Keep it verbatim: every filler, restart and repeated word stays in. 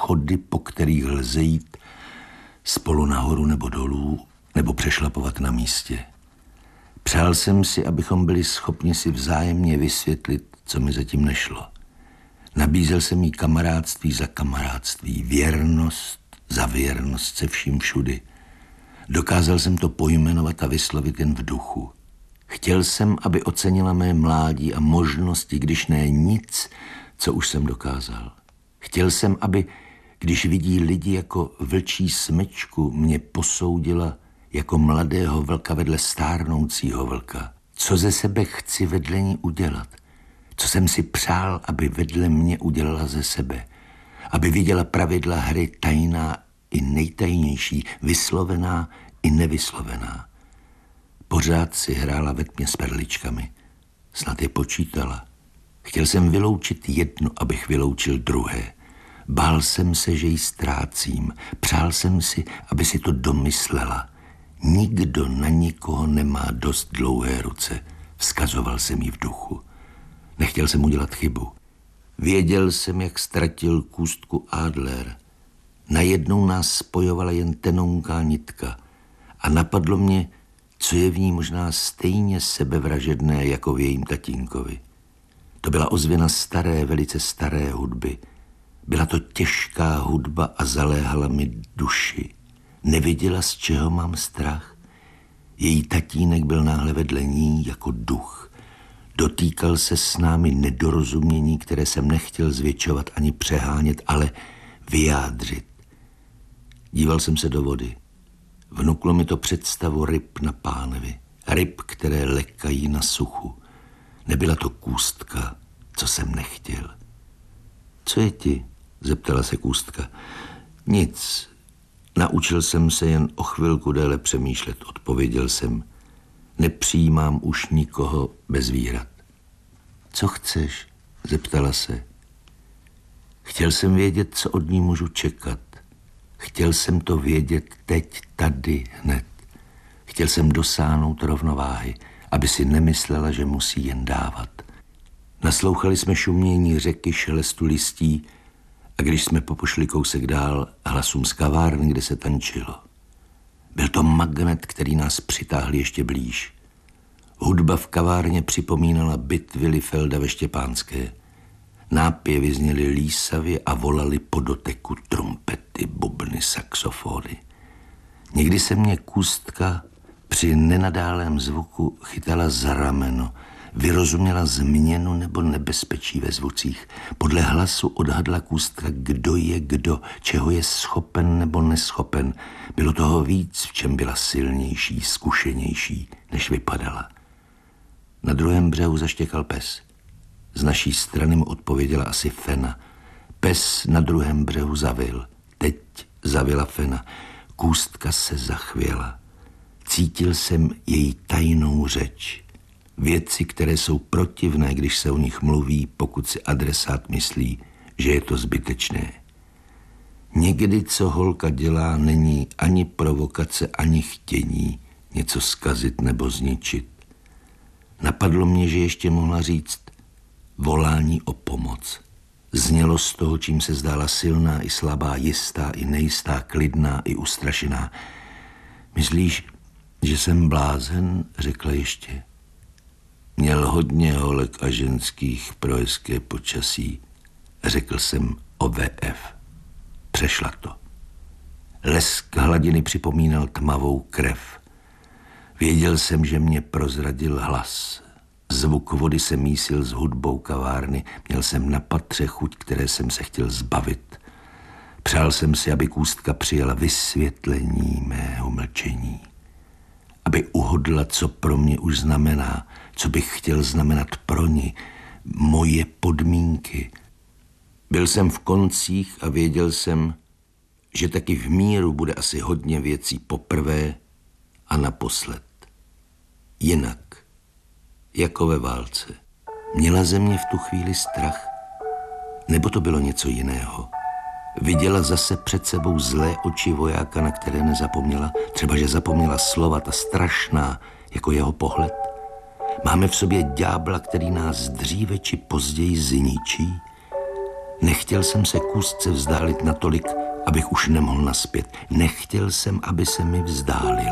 schody, po kterých lze jít spolu nahoru nebo dolů, nebo přešlapovat na místě. Přál jsem si, abychom byli schopni si vzájemně vysvětlit, co mi zatím nešlo. Nabízel jsem jí kamarádství za kamarádství, věrnost za věrnost se vším všudy. Dokázal jsem to pojmenovat a vyslovit jen v duchu. Chtěl jsem, aby ocenila mé mládí a možnosti, když ne nic, co už jsem dokázal. Chtěl jsem, aby, když vidí lidi jako vlčí smečku, mě posoudila jako mladého vlka vedle stárnoucího vlka. Co ze sebe chci vedle ní udělat? Co jsem si přál, aby vedle mě udělala ze sebe? Aby viděla pravidla hry tajná i nejtajnější, vyslovená i nevyslovená. Pořád si hrála ve tmě s perličkami. Snad je počítala. Chtěl jsem vyloučit jedno, abych vyloučil druhé. Bál jsem se, že ji ztrácím. Přál jsem si, aby si to domyslela. Nikdo na nikoho nemá dost dlouhé ruce. Vzkazoval jsem jí v duchu. Nechtěl jsem udělat chybu. Věděl jsem, jak ztratil kůstku Adler. Najednou nás spojovala jen tenonká nitka. A napadlo mě, co je v ní možná stejně sebevražedné jako v jejím tatínkovi. To byla ozvěna staré, velice staré hudby. Byla to těžká hudba a zaléhala mi duši. Nevěděla, z čeho mám strach. Její tatínek byl náhle vedle ní jako duch. Dotýkal se s námi nedorozumění, které jsem nechtěl zvětšovat ani přehánět, ale vyjádřit. Díval jsem se do vody. Vnuklo mi to představu ryb na pánevi. Ryb, které lekají na suchu. Nebyla to kůstka, co jsem nechtěl. Co je ti? Zeptala se kůstka. Nic. Naučil jsem se jen o chvilku déle přemýšlet, odpověděl jsem. Nepřijímám už nikoho bez výhrad. Co chceš? Zeptala se. Chtěl jsem vědět, co od ní můžu čekat. Chtěl jsem to vědět teď, tady, hned. Chtěl jsem dosáhnout rovnováhy, aby si nemyslela, že musí jen dávat. Naslouchali jsme šumění řeky, šelestu listí a když jsme popošli kousek dál, hlasům z kavárny, kde se tančilo. Byl to magnet, který nás přitáhl ještě blíž. Hudba v kavárně připomínala byt Vilifelda ve Štěpánské. Nápěvy zněly lísavě a volali po doteku trumpety, bubny, saxofony. Někdy se mě kůstka při nenadálém zvuku chytala za rameno, vyrozuměla změnu nebo nebezpečí ve zvucích. Podle hlasu odhadla kůstka, kdo je kdo, čeho je schopen nebo neschopen. Bylo toho víc, v čem byla silnější, zkušenější, než vypadala. Na druhém břehu zaštěkal pes. Z naší strany mu odpověděla asi Fena. Pes na druhém břehu zavil. Teď zavila Fena. Kůstka se zachvěla. Cítil jsem její tajnou řeč. Věci, které jsou protivné, když se o nich mluví, pokud si adresát myslí, že je to zbytečné. Někdy, co holka dělá, není ani provokace, ani chtění něco zkazit nebo zničit. Napadlo mě, že ještě mohla říct volání o pomoc. Znělo z toho, čím se zdála silná i slabá, jistá i nejistá, klidná i ustrašená. Myslíš, že jsem blázen? Řekla ještě. Měl hodně holek a ženských pro hezké počasí. Řekl jsem o V F. Přešla to. Lesk hladiny připomínal tmavou krev. Věděl jsem, že mě prozradil hlas. Zvuk vody se mísil s hudbou kavárny. Měl jsem na patře chuť, které jsem se chtěl zbavit. Přál jsem si, aby kůstka přijala vysvětlení mého mlčení. Aby uhodla, co pro mě už znamená, co bych chtěl znamenat pro ní, moje podmínky. Byl jsem v koncích a věděl jsem, že taky v míru bude asi hodně věcí poprvé a naposled. Jinak, jako ve válce. Měla země v tu chvíli strach? Nebo to bylo něco jiného? Viděla zase před sebou zlé oči vojáka, na které nezapomněla? Třeba, že zapomněla slova, ta strašná, jako jeho pohled? Máme v sobě ďábla, který nás dříve či později zničí? Nechtěl jsem se kůzce vzdálit natolik, abych už nemohl naspět. Nechtěl jsem, aby se mi vzdálil.